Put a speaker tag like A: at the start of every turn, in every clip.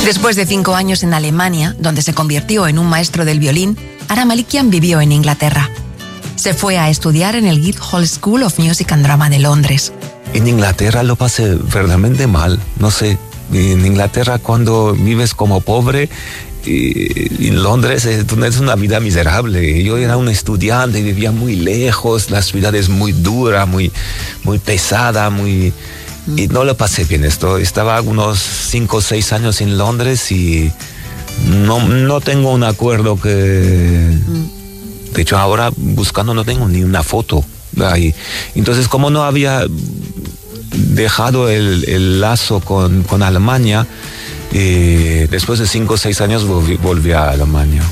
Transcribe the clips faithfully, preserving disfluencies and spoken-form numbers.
A: Después de cinco años en Alemania, donde se convirtió en un maestro del violín, Aram Malikian vivió en Inglaterra. Se fue a estudiar en el Guildhall School of Music and Drama de Londres.
B: En Inglaterra lo pasé verdaderamente mal, no sé. En Inglaterra, cuando vives como pobre, y en Londres es una vida miserable. Yo era un estudiante, vivía muy lejos, la ciudad es muy dura, muy, muy pesada, muy... Y no lo pasé bien esto. Estaba unos cinco o seis años en Londres y no, no tengo un acuerdo que... De hecho, ahora buscando no tengo ni una foto ahí. Entonces, como no había dejado el, el lazo con, con Alemania, eh, después de cinco o seis años volví, volví a Alemania.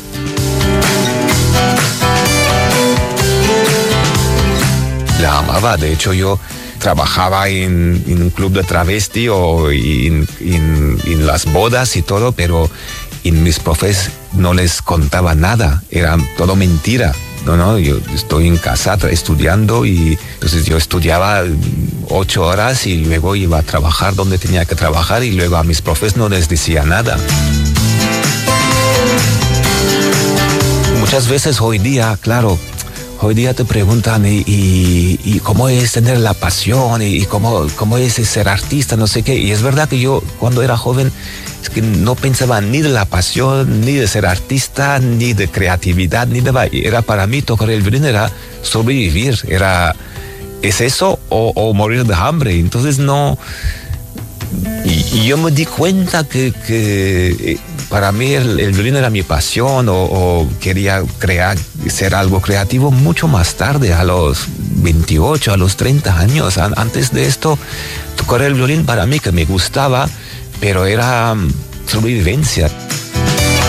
B: La amaba, de hecho yo trabajaba en, en un club de travesti o en, en, en las bodas y todo, pero en mis profes no les contaba nada, era todo mentira. No, no, yo estoy en casa estudiando y entonces yo estudiaba ocho horas y luego iba a trabajar donde tenía que trabajar y luego a mis profes no les decía nada. Muchas veces hoy día, claro, hoy día te preguntan y, y, y cómo es tener la pasión y, y cómo, cómo es ser artista, no sé qué. Y es verdad que yo cuando era joven es que no pensaba ni de la pasión, ni de ser artista, ni de creatividad, ni de... Era para mí tocar el violín, era sobrevivir, era... ¿Es eso o, o morir de hambre? Entonces no... Y, y yo me di cuenta que, que para mí el, el violín era mi pasión o, o quería crear, ser algo creativo mucho más tarde, a los veintiocho, a los treinta años. Antes de esto, tocar el violín para mí que me gustaba, pero era sobrevivencia.